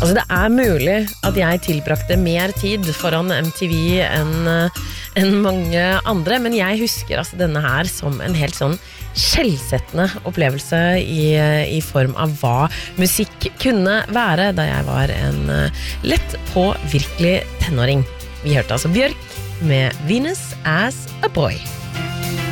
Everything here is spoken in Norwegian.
Altså det mulig at jeg tilbrakte mer tid foran MTV enn mange andre, men jeg husker altså denne her som en helt sånn skjellsettende opplevelse i form av hva musikk kunne være da jeg var en lett på virkelig tenåring. Vi hørte altså Bjørk med Venus as a Boy.